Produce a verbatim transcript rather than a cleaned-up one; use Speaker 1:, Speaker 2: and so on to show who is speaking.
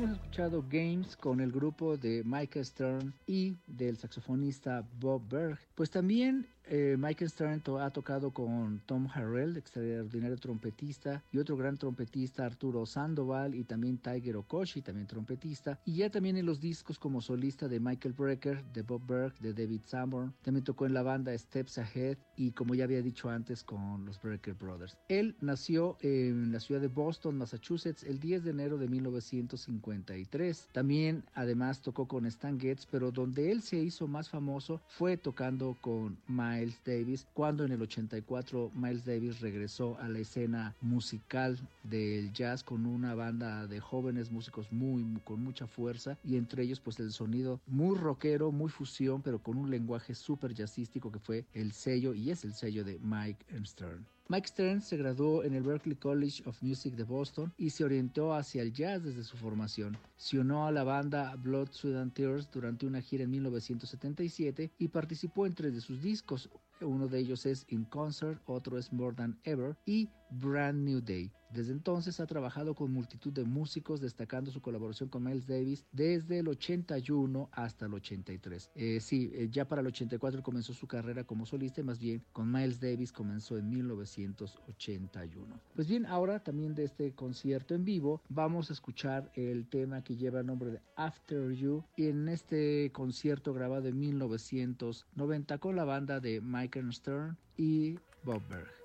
Speaker 1: hemos escuchado Games con el grupo de Michael Stern y del saxofonista Bob Berg. Pues también eh, Michael Stern to- ha tocado con Tom Harrell, extraordinario trompetista, y otro gran trompetista, Arturo Sandoval, y también Tiger Okoshi, también trompetista, y ya también en los discos como solista de Michael Brecker, de Bob Berg, de David Sanborn. También tocó en la banda Steps Ahead y, como ya había dicho antes, con los Brecker Brothers. Él nació en la ciudad de Boston, Massachusetts, el diez de enero de mil novecientos cincuenta y tres. También además tocó con Stan Getz, pero donde él se hizo más famoso fue tocando con Miles Davis, cuando en el ochenta y cuatro Miles Davis regresó a la escena musical del jazz con una banda de jóvenes músicos muy, muy con mucha fuerza, y entre ellos pues el sonido muy rockero, muy fusión, pero con un lenguaje súper jazzístico, que fue el sello y es el sello de Mike Stern. Mike Stern se graduó en el Berklee College of Music de Boston y se orientó hacia el jazz desde su formación. Se unió a la banda Blood, Sweat and Tears durante una gira en mil novecientos setenta y siete y participó en tres de sus discos. Uno de ellos es In Concert, otro es More Than Ever y Brand New Day. Desde entonces ha trabajado con multitud de músicos, destacando su colaboración con Miles Davis desde el ochenta y uno hasta el ochenta y tres. Eh, sí, eh, ya para el ochenta y cuatro comenzó su carrera como solista, y más bien con Miles Davis comenzó en mil novecientos ochenta y uno. Pues bien, ahora también de este concierto en vivo vamos a escuchar el tema que lleva el nombre de After You, y en este concierto grabado en mil novecientos noventa con la banda de Michael Stern y Bob Berg.